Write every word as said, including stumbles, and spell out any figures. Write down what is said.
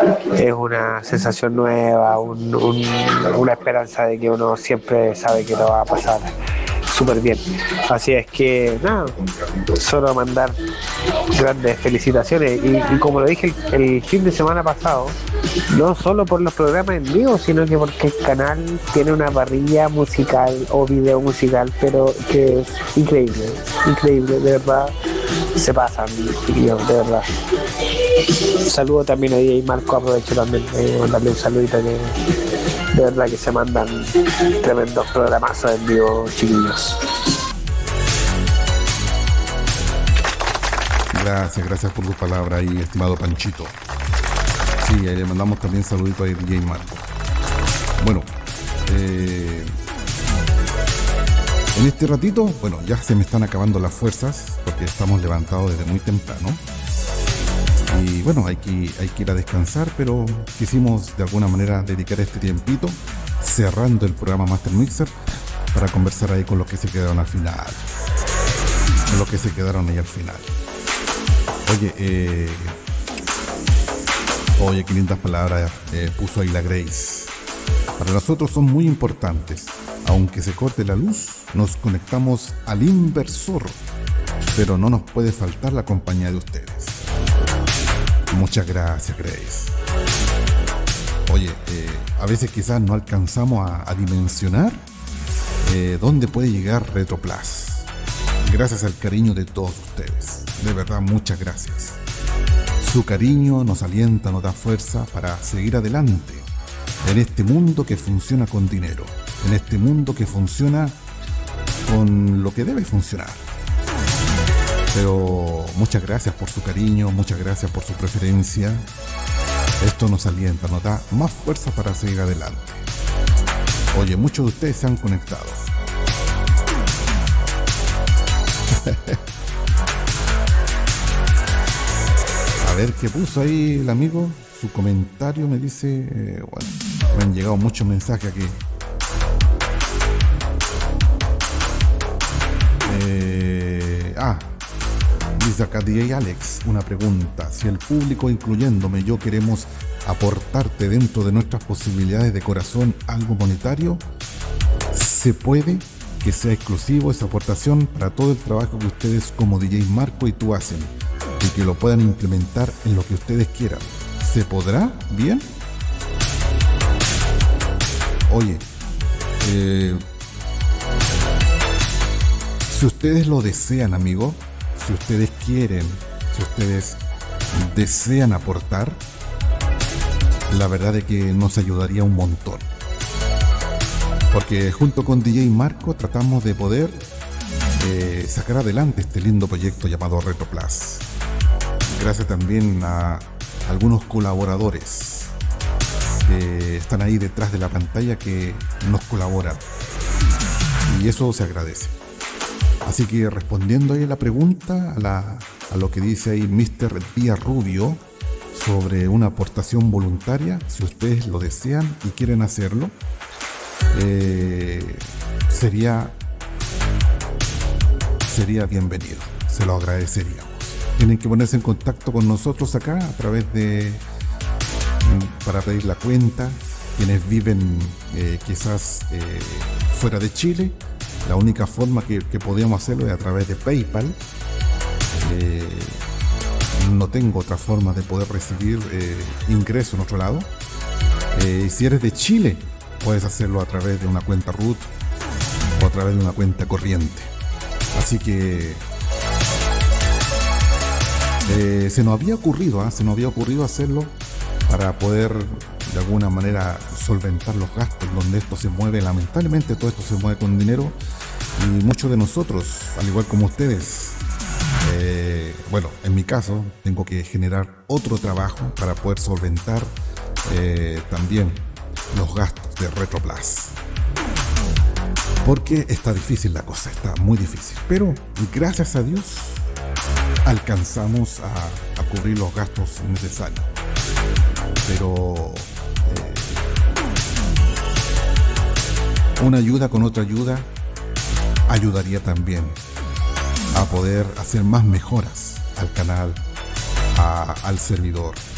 es una sensación nueva, un, un, una esperanza de que uno siempre sabe que lo va a pasar súper bien. Así es que nada, solo mandar grandes felicitaciones y, y como lo dije el, el fin de semana pasado, no solo por los programas en vivo, sino que porque el canal tiene una parrilla musical o video musical, pero que es increíble, increíble, de verdad, se pasan, chiquillos, de verdad. Un saludo también a D J Marco, aprovecho también de mandarle un saludito que de verdad que se mandan tremendos programazos en vivo, chiquillos. Gracias, gracias por tus palabras ahí, estimado Panchito. Sí, ahí le mandamos también saludito a D J Marco. Bueno, eh, en este ratito, bueno, ya se me están acabando las fuerzas porque estamos levantados desde muy temprano. Y bueno, hay que, hay que ir a descansar, pero quisimos de alguna manera dedicar este tiempito cerrando el programa Master Mixer para conversar ahí con los que se quedaron al final. Con los que se quedaron ahí al final. Oye, eh, oye, qué lindas palabras eh, puso ahí la Grace. Para nosotros son muy importantes. Aunque se corte la luz, nos conectamos al inversor, pero no nos puede faltar la compañía de ustedes. Muchas gracias, Grace. Oye, eh, a veces quizás no alcanzamos a, a dimensionar eh, dónde puede llegar Retroplas. Gracias al cariño de todos ustedes. De verdad, muchas gracias. Su cariño nos alienta, nos da fuerza para seguir adelante en este mundo que funciona con dinero, en este mundo que funciona con lo que debe funcionar. Pero muchas gracias por su cariño, muchas gracias por su preferencia. Esto nos alienta, nos da más fuerza para seguir adelante. Oye, muchos de ustedes se han conectado. A ver qué puso ahí el amigo. Su comentario me dice... Eh, bueno, me han llegado muchos mensajes aquí. Eh, ah... Dice acá D J Alex, una pregunta. Si el público, incluyéndome yo, queremos aportarte dentro de nuestras posibilidades de corazón algo monetario, ¿se puede que sea exclusivo esa aportación para todo el trabajo que ustedes como D J Marco y tú hacen y que lo puedan implementar en lo que ustedes quieran? ¿Se podrá? ¿Bien? Oye, eh, si ustedes lo desean, amigo, si ustedes quieren, si ustedes desean aportar, la verdad es que nos ayudaría un montón. Porque junto con D J Marco tratamos de poder eh, sacar adelante este lindo proyecto llamado Retroplas. Gracias también a algunos colaboradores que están ahí detrás de la pantalla que nos colaboran. Y eso se agradece. Así que respondiendo ahí a la pregunta, a, la, a lo que dice ahí mister Díaz Rubio sobre una aportación voluntaria, si ustedes lo desean y quieren hacerlo, eh, sería, sería bienvenido, se lo agradeceríamos. Tienen que ponerse en contacto con nosotros acá a través de, para pedir la cuenta, quienes viven eh, quizás eh, fuera de Chile. La única forma que, que podíamos hacerlo es a través de PayPal. Eh, no tengo otra forma de poder recibir eh, ingreso en otro lado. Eh, si eres de Chile, puedes hacerlo a través de una cuenta root o a través de una cuenta corriente. Así que eh, se nos había ocurrido, ¿eh? se nos había ocurrido hacerlo para poder de alguna manera solventar los gastos, donde esto se mueve, lamentablemente todo esto se mueve con dinero y muchos de nosotros, al igual como ustedes, eh, bueno, en mi caso tengo que generar otro trabajo para poder solventar eh, también los gastos de Retroplas, porque está difícil la cosa, está muy difícil, pero gracias a Dios alcanzamos a, a cubrir los gastos necesarios. Pero eh, una ayuda con otra ayuda ayudaría también a poder hacer más mejoras al canal, a, al servidor.